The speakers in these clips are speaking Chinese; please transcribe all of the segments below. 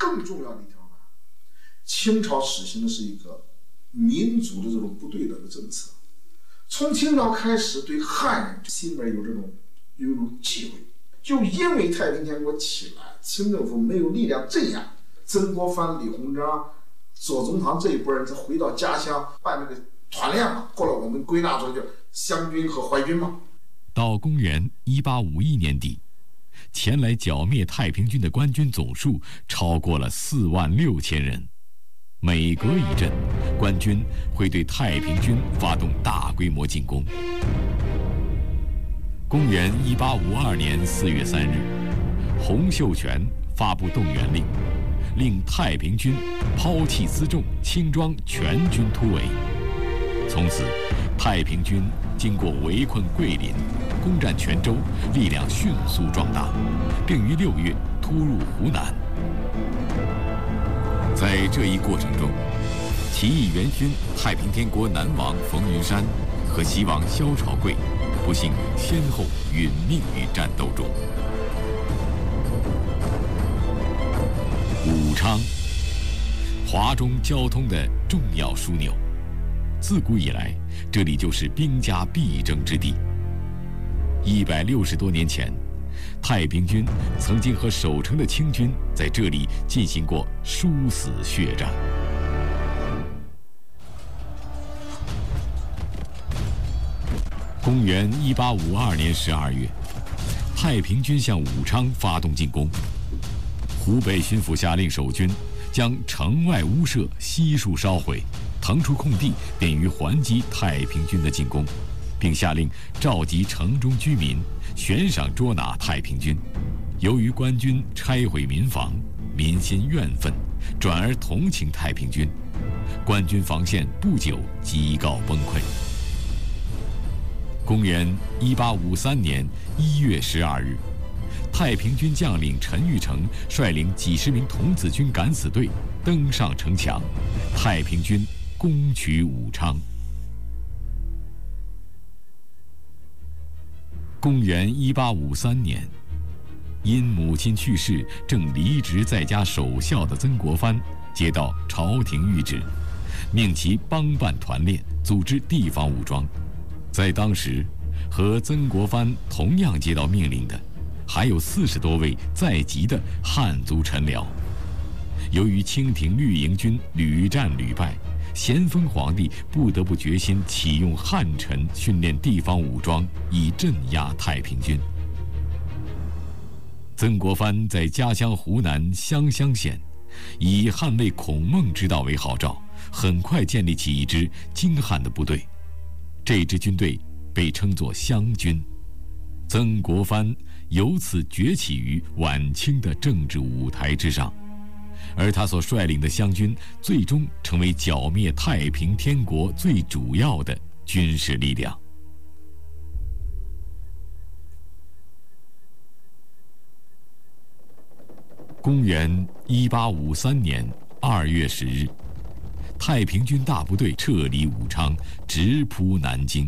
更重要的一条呢，清朝实行的是一个民族的这种不对等的政策。从清朝开始，对汉人心里面有一种忌讳，就因为太平天国起来，清政府没有力量镇压，曾国藩、李鸿章、左宗棠这一波人，才回到家乡办那个团练嘛。后来我们归纳出叫湘军和淮军嘛。 到公元1851年底，前来剿灭太平军的官军总数超过了46000人。每隔一阵，官军会对太平军发动大规模进攻。公元1852年4月3日，洪秀全发布动员令，令太平军抛弃辎重，轻装全军突围。从此，太平军经过围困桂林、攻占泉州，力量迅速壮大，并于6月突入湖南。在这一过程中，起义元勋太平天国南王冯云山和西王萧朝贵不幸先后殒命于战斗中。武昌，华中交通的重要枢纽，自古以来，这里就是兵家必争之地。160多年前，太平军曾经和守城的清军在这里进行过殊死血战。公元1852年12月，太平军向武昌发动进攻。湖北巡抚下令守军将城外屋舍悉数烧毁，腾出空地，便于还击太平军的进攻，并下令召集城中居民悬赏捉拿太平军。由于官军拆毁民房，民心怨愤，转而同情太平军，官军防线不久即告崩溃。公元1853年1月12日，太平军将领陈玉成率领几十名童子军敢死队登上城墙，太平军攻取武昌。公元1853年，因母亲去世，正离职在家守孝的曾国藩接到朝廷谕旨，命其帮办团练，组织地方武装。在当时，和曾国藩同样接到命令的，还有40多位在籍的汉族臣僚。由于清廷绿营军屡战屡败，咸丰皇帝不得不决心启用汉臣训练地方武装，以镇压太平军。曾国藩在家乡湖南湘乡县，以捍卫孔孟之道为号召，很快建立起一支精悍的部队。这支军队被称作湘军。曾国藩由此崛起于晚清的政治舞台之上，而他所率领的湘军最终成为剿灭太平天国最主要的军事力量。公元1853年2月10日，太平军大部队撤离武昌，直扑南京。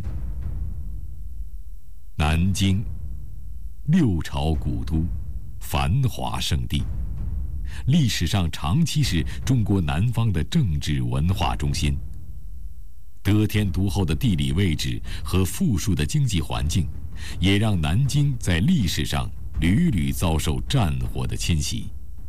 南京，六朝古都，繁华圣地，历史上长期是中国南方的政治文化中心。得天独厚的地理位置和富庶的经济环境，也让南京在历史上屡屡遭受战火的侵袭。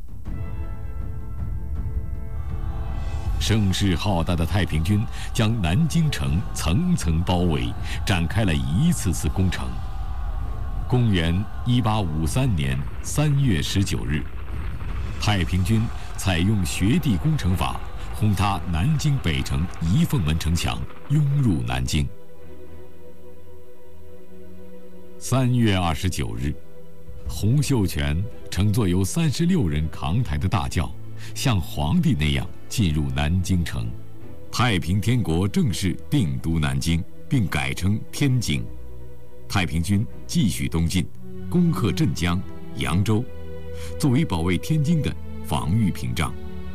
声势浩大的太平军将南京城层层包围，展开了一次次攻城。公元1853年3月19日，太平军采用穴地攻城法，轰塌南京北城仪凤门城墙，拥入南京。3月29日，洪秀全乘坐由36人扛抬的大轿，像皇帝那样进入南京城，太平天国正式定都南京，并改称天京。太平军继续东进，攻克镇江、扬州，作为保卫天津的防御屏障。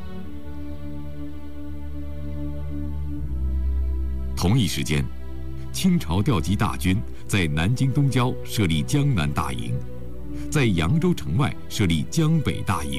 同一时间，清朝调集大军在南京东郊设立江南大营，在扬州城外设立江北大营。